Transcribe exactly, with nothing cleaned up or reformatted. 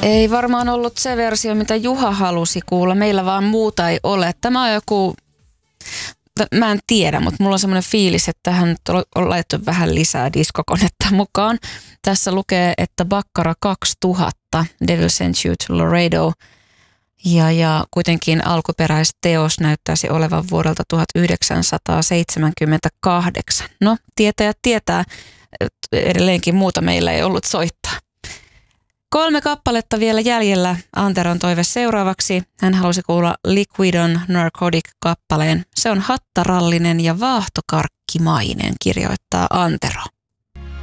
Ei varmaan ollut se versio, mitä Juha halusi kuulla. Meillä vaan muuta ei ole. Tämä on joku, mä en tiedä, mutta mulla on semmoinen fiilis, että tähän on laittu vähän lisää diskokonetta mukaan. Tässä lukee, että Baccara kaksituhatta, Devil Sent You to Laredo. Ja, ja kuitenkin alkuperäisteos näyttäisi olevan vuodelta tuhatyhdeksänsataaseitsemänkymmentäkahdeksan. No, tietäjät tietää, edelleenkin muuta meillä ei ollut soittaa. Kolme kappaletta vielä jäljellä. Anteron toive seuraavaksi. Hän halusi kuulla Liquidon Narcotic-kappaleen. Se on hattarallinen ja vaahtokarkkimainen, kirjoittaa Antero.